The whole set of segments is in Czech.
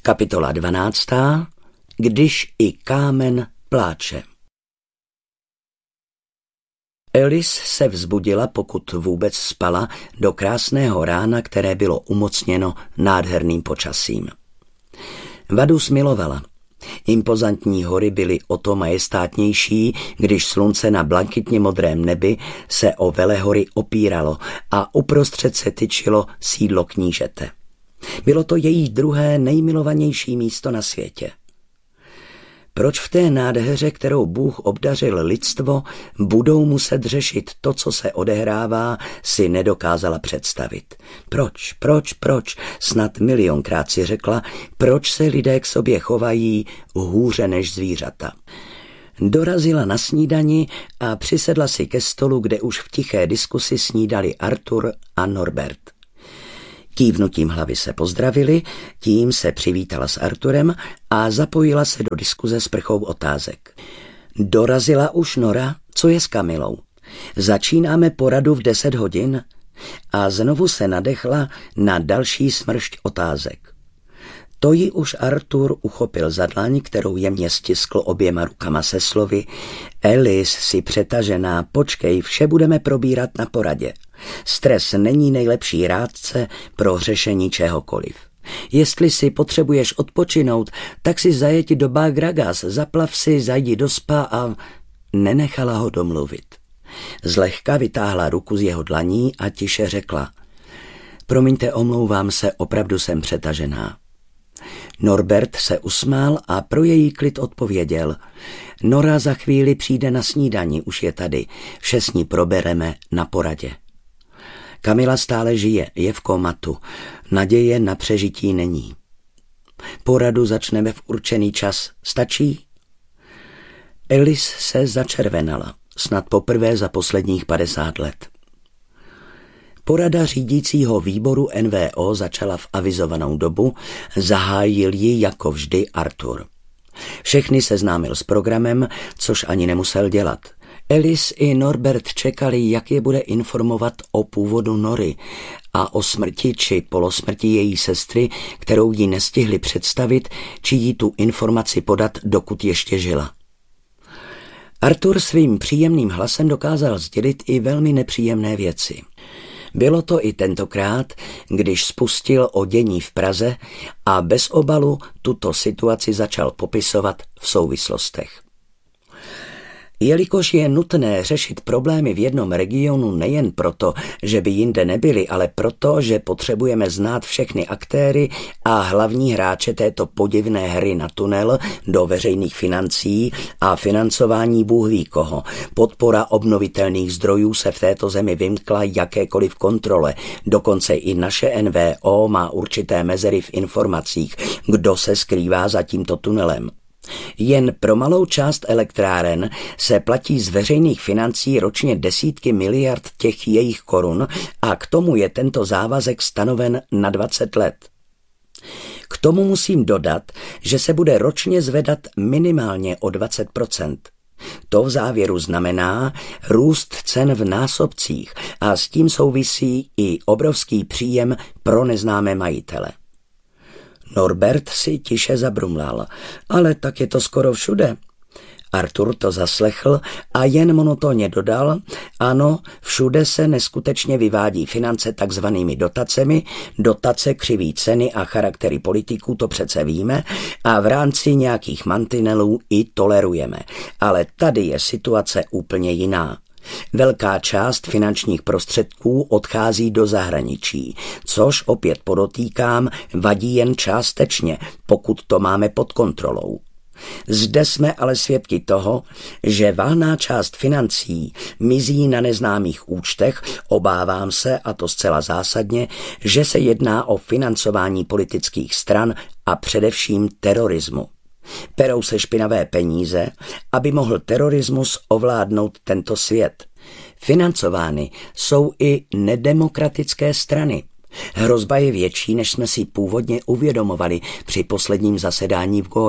Kapitola 12. Když i kámen pláče. Alice se vzbudila, pokud vůbec spala, do krásného rána, které bylo umocněno nádherným počasím. Vaduz milovala. Impozantní hory byly o to majestátnější, když slunce na blankitně modrém nebi se o velehory opíralo a uprostřed se tyčilo sídlo knížete. Bylo to její druhé nejmilovanější místo na světě. Proč v té nádheře, kterou Bůh obdařil lidstvo, budou muset řešit to, co se odehrává, si nedokázala představit. Proč, snad milionkrát si řekla, proč se lidé k sobě chovají hůře než zvířata. Dorazila na snídani a přisedla si ke stolu, kde už v tiché diskusi snídali Arthur a Norbert. Kývnutím hlavy se pozdravili, tím se přivítala s Arthurem a zapojila se do diskuze s prchou otázek. Dorazila už Nora? Co je s Kamilou? Začínáme poradu v 10 hodin? A znovu se nadechla na další smršť otázek. To ji už Arthur uchopil za dlaň, kterou jemně stiskl oběma rukama se slovy: Alice, si přetažená, počkej, vše budeme probírat na poradě. Stres není nejlepší rádce pro řešení čehokoliv. Jestli si potřebuješ odpočinout, tak si zajeď do Bagragas, zaplav si, zajdi do spa a... Nenechala ho domluvit. Zlehka vytáhla ruku z jeho dlaní a tiše řekla: Promiňte, omlouvám se, opravdu jsem přetažená. Norbert se usmál a pro její klid odpověděl: Nora za chvíli přijde na snídani, už je tady, vše s ní probereme na poradě. Kamila stále žije, je v komatu, naděje na přežití není. Poradu začneme v určený čas, stačí? Alice se začervenala, snad poprvé za posledních 50 let. Porada řídícího výboru NVO začala v avizovanou dobu, zahájil ji jako vždy Arthur. Všechny seznámil s programem, což ani nemusel dělat. Alice i Norbert čekali, jak je bude informovat o původu Nory a o smrti či polosmrti její sestry, kterou jí nestihli představit, či jí tu informaci podat, dokud ještě žila. Arthur svým příjemným hlasem dokázal sdělit i velmi nepříjemné věci. Bylo to i tentokrát, když spustil o dění v Praze a bez obalu tuto situaci začal popisovat v souvislostech. Jelikož je nutné řešit problémy v jednom regionu nejen proto, že by jinde nebyly, ale proto, že potřebujeme znát všechny aktéry a hlavní hráče této podivné hry na tunel do veřejných financí a financování Bůh ví koho. Podpora obnovitelných zdrojů se v této zemi vymkla jakékoliv kontrole. Dokonce i naše NVO má určité mezery v informacích, kdo se skrývá za tímto tunelem. Jen pro malou část elektráren se platí z veřejných financí ročně desítky miliard těch jejich korun a k tomu je tento závazek stanoven na 20 let. K tomu musím dodat, že se bude ročně zvedat minimálně o 20%. To v závěru znamená růst cen v násobcích a s tím souvisí i obrovský příjem pro neznámé majitele. Norbert si tiše zabrumlal, ale tak je to skoro všude. Arthur to zaslechl a jen monotónně dodal: ano, všude se neskutečně vyvádí finance takzvanými dotacemi, dotace křiví ceny a charaktery politiků, to přece víme, a v rámci nějakých mantinelů i tolerujeme. Ale tady je situace úplně jiná. Velká část finančních prostředků odchází do zahraničí, což opět podotýkám, vadí jen částečně, pokud to máme pod kontrolou. Zde jsme ale svědky toho, že valná část financí mizí na neznámých účtech, obávám se, a to zcela zásadně, že se jedná o financování politických stran a především terorismu. Perou se špinavé peníze, aby mohl terorismus ovládnout tento svět. Financovány jsou i nedemokratické strany. Hrozba je větší, než jsme si původně uvědomovali při posledním zasedání v Goja.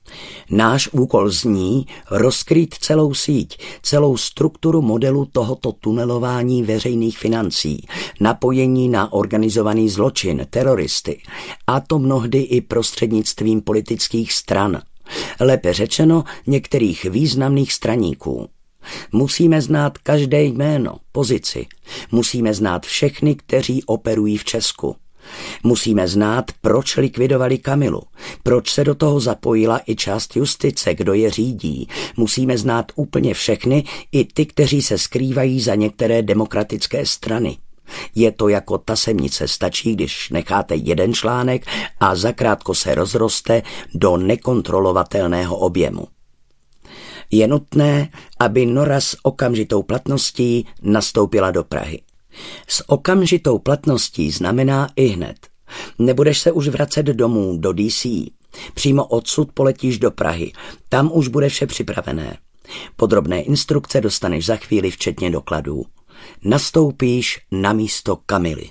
Náš úkol zní rozkrýt celou síť, celou strukturu modelu tohoto tunelování veřejných financí, napojení na organizovaný zločin, teroristy, a to mnohdy i prostřednictvím politických stran. Lépe řečeno některých významných straníků. Musíme znát každé jméno, pozici. Musíme znát všechny, kteří operují v Česku. Musíme znát, proč likvidovali Kamilu, proč se do toho zapojila i část justice, kdo je řídí. Musíme znát úplně všechny, i ty, kteří se skrývají za některé demokratické strany. Je to jako tasemnice, stačí, když necháte jeden článek a zakrátko se rozroste do nekontrolovatelného objemu. Je nutné, aby Nora s okamžitou platností nastoupila do Prahy. S okamžitou platností znamená ihned. Nebudeš se už vracet domů do DC. Přímo odsud poletíš do Prahy. Tam už bude vše připravené. Podrobné instrukce dostaneš za chvíli včetně dokladů. Nastoupíš na místo Kamily.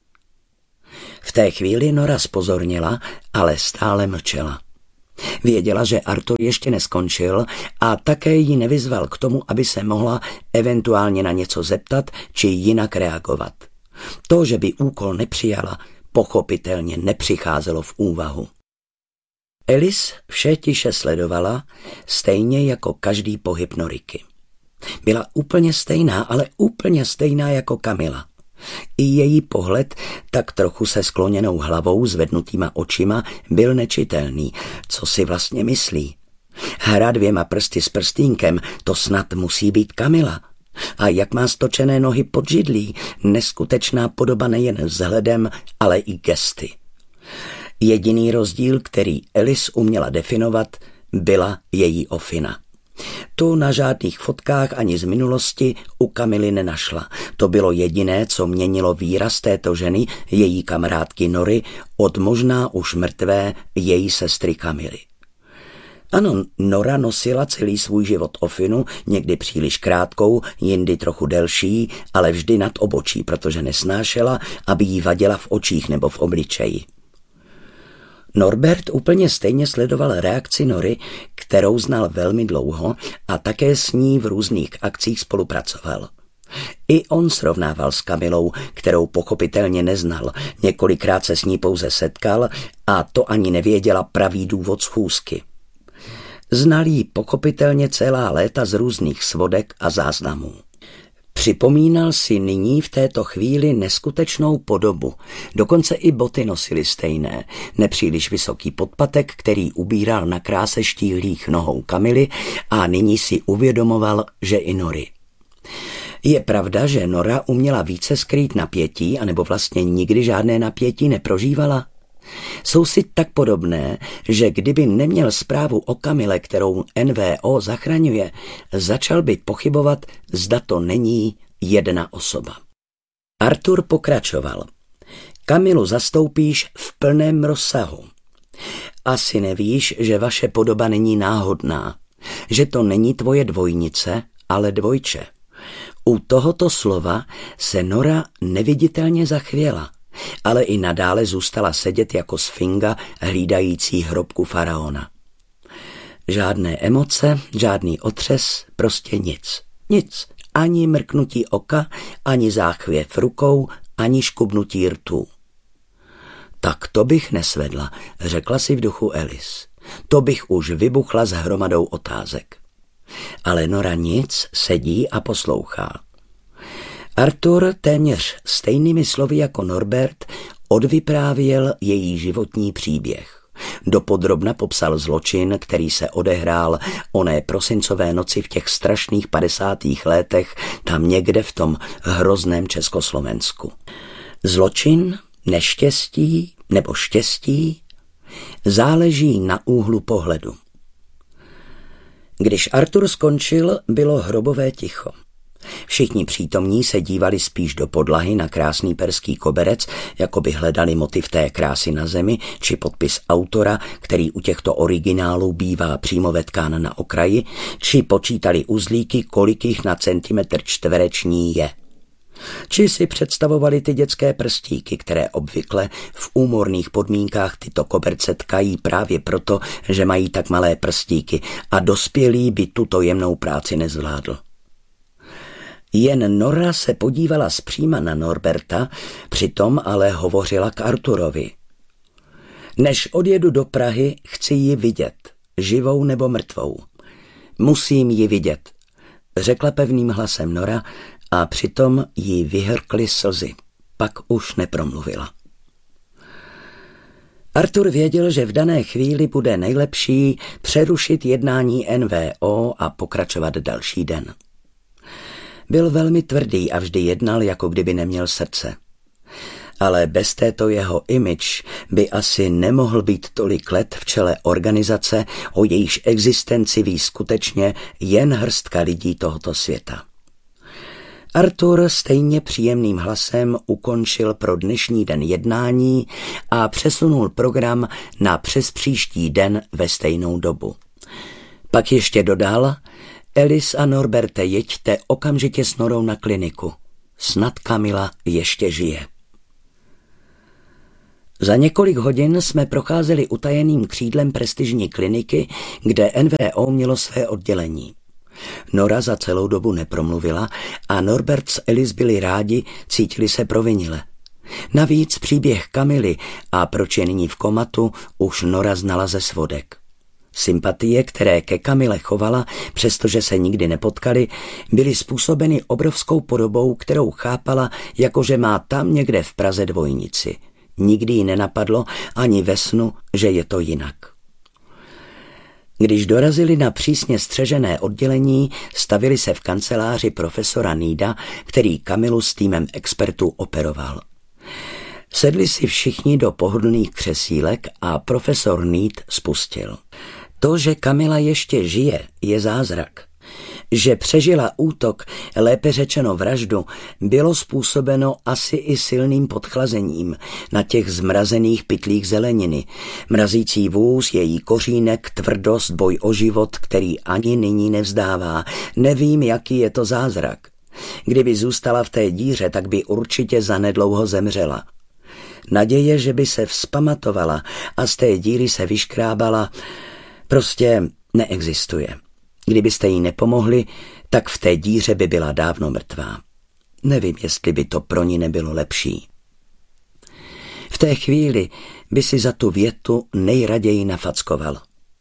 V té chvíli Nora zpozornila, ale stále mlčela. Věděla, že Artur ještě neskončil a také ji nevyzval k tomu, aby se mohla eventuálně na něco zeptat či jinak reagovat. To, že by úkol nepřijala, pochopitelně nepřicházelo v úvahu. Alice vše tiše sledovala, stejně jako každý pohyb Noriky. Byla úplně stejná, ale úplně stejná jako Kamila. I její pohled, tak trochu se skloněnou hlavou, zvednutýma očima, byl nečitelný. Co si vlastně myslí? Hra dvěma prsty s prstínkem, to snad musí být Kamila. A jak má stočené nohy pod židlí, neskutečná podoba nejen vzhledem, ale i gesty. Jediný rozdíl, který Alice uměla definovat, byla její ofina. Tu na žádných fotkách ani z minulosti u Kamily nenašla. To bylo jediné, co měnilo výraz této ženy, její kamarádky Nory, od možná už mrtvé její sestry Kamily. Ano, Nora nosila celý svůj život ofinu, někdy příliš krátkou, jindy trochu delší, ale vždy nad obočí, protože nesnášela, aby jí vadila v očích nebo v obličeji. Norbert úplně stejně sledoval reakci Nory, kterou znal velmi dlouho a také s ní v různých akcích spolupracoval. I on srovnával s Kamilou, kterou pochopitelně neznal, několikrát se s ní pouze setkal a to ani nevěděla pravý důvod schůzky. Znal jí pochopitelně celá léta z různých svodek a záznamů. Připomínal si nyní v této chvíli neskutečnou podobu, dokonce i boty nosily stejné, nepříliš vysoký podpatek, který ubíral na kráse štíhlých nohou Kamily a nyní si uvědomoval, že i Nory. Je pravda, že Nora uměla více skrýt napětí, anebo vlastně nikdy žádné napětí neprožívala? Jsou si tak podobné, že kdyby neměl zprávu o Kamile, kterou NVO zachraňuje, začal by pochybovat, zda to není jedna osoba. Artur pokračoval. Kamilu zastoupíš v plném rozsahu. Asi nevíš, že vaše podoba není náhodná, že to není tvoje dvojnice, ale dvojče. U tohoto slova se Nora neviditelně zachvěla, ale i nadále zůstala sedět jako sfinga hlídající hrobku faraona. Žádné emoce, žádný otřes, prostě nic. Nic, ani mrknutí oka, ani záchvěv rukou, ani škubnutí rtů. Tak to bych nesvedla, řekla si v duchu Alice. To bych už vybuchla s hromadou otázek. Ale Nora nic, sedí a poslouchá. Artur téměř stejnými slovy jako Norbert odvyprávěl její životní příběh. Dopodrobna popsal zločin, který se odehrál oné prosincové noci v těch strašných 50. letech, tam někde v tom hrozném Československu. Zločin, neštěstí nebo štěstí záleží na úhlu pohledu. Když Artur skončil, bylo hrobové ticho. Všichni přítomní se dívali spíš do podlahy na krásný perský koberec, jako by hledali motiv té krásy na zemi, či podpis autora, který u těchto originálů bývá přímo vetkán na okraji, či počítali uzlíky, kolik jich na centimetr čtvereční je. Či si představovali ty dětské prstíky, které obvykle v úmorných podmínkách tyto koberce tkají právě proto, že mají tak malé prstíky a dospělý by tuto jemnou práci nezvládl. Jen Nora se podívala zpříma na Norberta, přitom ale hovořila k Arturovi. Než odjedu do Prahy, chci ji vidět, živou nebo mrtvou. Musím ji vidět, řekla pevným hlasem Nora a přitom jí vyhrkly slzy. Pak už nepromluvila. Artur věděl, že v dané chvíli bude nejlepší přerušit jednání NVO a pokračovat další den. Byl velmi tvrdý a vždy jednal, jako kdyby neměl srdce. Ale bez této jeho image by asi nemohl být tolik let v čele organizace, o jejíž existenci ví skutečně jen hrstka lidí tohoto světa. Artur stejně příjemným hlasem ukončil pro dnešní den jednání a přesunul program na přespříští den ve stejnou dobu. Pak ještě dodal: Elis a Norberte, jeďte okamžitě s Norou na kliniku. Snad Kamila ještě žije. Za několik hodin jsme procházeli utajeným křídlem prestižní kliniky, kde NVO mělo své oddělení. Nora za celou dobu nepromluvila a Norbert s Elis byli rádi, cítili se provinile. Navíc příběh Kamily a proč je nyní v komatu už Nora znala ze svodek. Sympatie, které ke Kamile chovala, přestože se nikdy nepotkali, byly způsobeny obrovskou podobou, kterou chápala, jakože má tam někde v Praze dvojnici. Nikdy jí nenapadlo ani ve snu, že je to jinak. Když dorazili na přísně střežené oddělení, stavili se v kanceláři profesora Needa, který Kamilu s týmem expertů operoval. Sedli si všichni do pohodlných křesílek a profesor Need spustil. To, že Kamila ještě žije, je zázrak. Že přežila útok, lépe řečeno vraždu, bylo způsobeno asi i silným podchlazením na těch zmrazených pytlích zeleniny. Mrazící vůz, její kořínek, tvrdost, boj o život, který ani nyní nevzdává. Nevím, jaký je to zázrak. Kdyby zůstala v té díře, tak by určitě zanedlouho zemřela. Naděje, že by se vzpamatovala a z té díry se vyškrábala, prostě neexistuje. Kdybyste jí nepomohli, tak v té díře by byla dávno mrtvá. Nevím, jestli by to pro ní nebylo lepší. V té chvíli by si za tu větu nejraději nafackoval.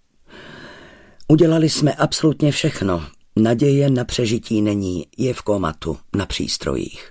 Udělali jsme absolutně všechno. Naděje na přežití není, je v komatu, na přístrojích.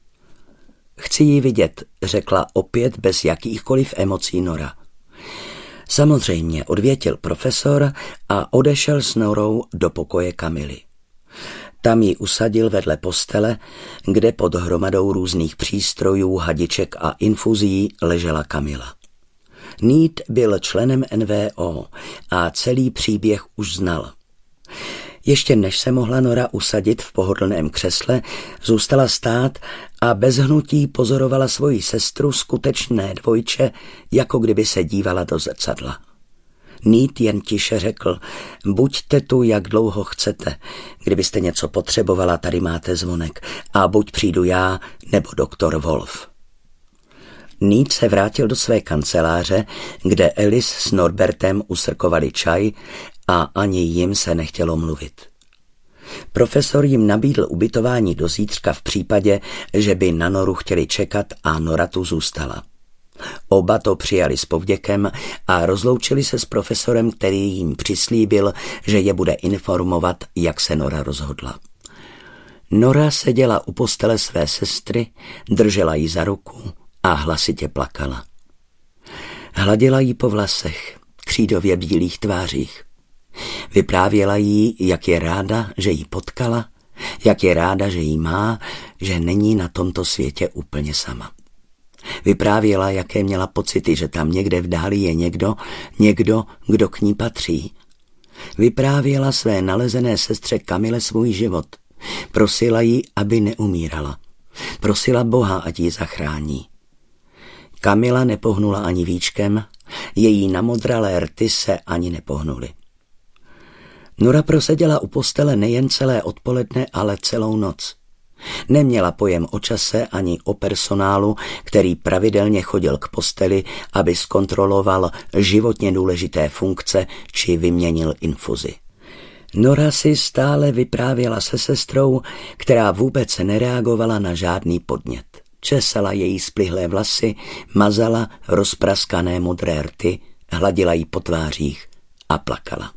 Chci ji vidět, řekla opět bez jakýchkoliv emocí Nora. Samozřejmě, odvětil profesor a odešel s Norou do pokoje Kamily. Tam ji usadil vedle postele, kde pod hromadou různých přístrojů, hadiček a infuzí ležela Kamila. Need byl členem NVO a celý příběh už znal. Ještě než se mohla Nora usadit v pohodlném křesle, zůstala stát a bez hnutí pozorovala svoji sestru, skutečné dvojče, jako kdyby se dívala do zrcadla. Need jen tiše řekl: buďte tu, jak dlouho chcete. Kdybyste něco potřebovala, tady máte zvonek. A buď přijdu já, nebo doktor Wolf. Need se vrátil do své kanceláře, kde Elis s Norbertem usrkovali čaj a ani jim se nechtělo mluvit. Profesor jim nabídl ubytování do zítřka v případě, že by na Noru chtěli čekat a Nora tu zůstala. Oba to přijali s povděkem a rozloučili se s profesorem, který jim přislíbil, že je bude informovat, jak se Nora rozhodla. Nora seděla u postele své sestry, držela ji za ruku a hlasitě plakala. Hladila jí po vlasech, křídově bílých tvářích. Vyprávěla jí, jak je ráda, že ji potkala, jak je ráda, že ji má, že není na tomto světě úplně sama. Vyprávěla, jaké měla pocity, že tam někde v dáli je někdo, kdo k ní patří. Vyprávěla své nalezené sestře Kamile svůj život. Prosila ji, aby neumírala. Prosila Boha, ať ji zachrání. Kamila nepohnula ani víčkem, její namodralé rty se ani nepohnuly. Nora proseděla u postele nejen celé odpoledne, ale celou noc. Neměla pojem o čase ani o personálu, který pravidelně chodil k posteli, aby zkontroloval životně důležité funkce či vyměnil infuzi. Nora si stále vyprávěla se sestrou, která vůbec nereagovala na žádný podnět. Česala její splihlé vlasy, mazala rozpraskané modré rty, hladila jí po tvářích a plakala.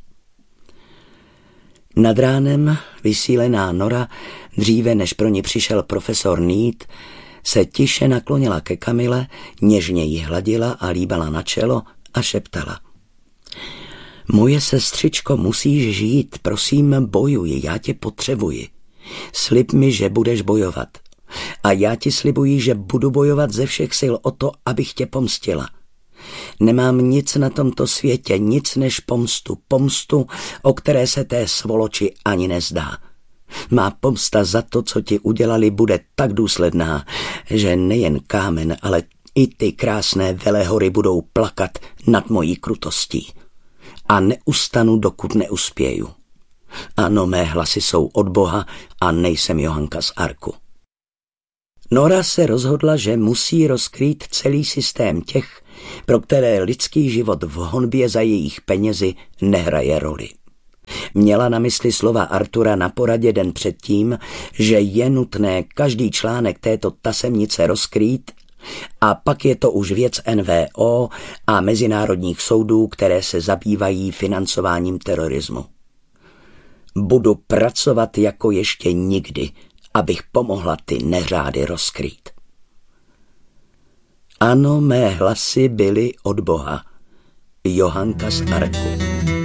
Nad ránem vysílená Nora, dříve než pro ní přišel profesor Neat, se tiše naklonila ke Camille, něžně ji hladila a líbala na čelo a šeptala: Moje sestřičko, musíš žít, prosím, bojuj, já tě potřebuji. Slib mi, že budeš bojovat. A já ti slibuji, že budu bojovat ze všech sil o to, abych tě pomstila. Nemám nic na tomto světě, nic než pomstu, o které se té svoloči ani nezdá. Má pomsta za to, co ti udělali, bude tak důsledná, že nejen kámen, ale i ty krásné velehory budou plakat nad mojí krutostí. A neustanu, dokud neuspěju. Ano, mé hlasy jsou od Boha a nejsem Johanka z Arku. Nora se rozhodla, že musí rozkrýt celý systém těch, pro které lidský život v honbě za jejich penězi nehraje roli. Měla na mysli slova Artura na poradě den předtím, že je nutné každý článek této tasemnice rozkrýt, a pak je to už věc NVO a mezinárodních soudů, které se zabývají financováním terorismu. Budu pracovat jako ještě nikdy, abych pomohla ty neřády rozkrýt. Ano, mé hlasy byly od Boha. Johanka z Arku.